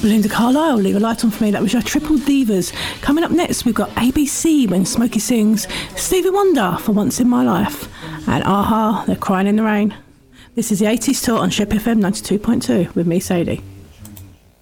Belinda Carlisle, Leave a Light On For Me. That was your Triple Divas. Coming up next, we've got ABC, When Smokey Sings, Stevie Wonder, For Once In My Life, and a-ha, They're Crying In The Rain. This is the 80s Tour on Shep FM 92.2 with me, Sadie.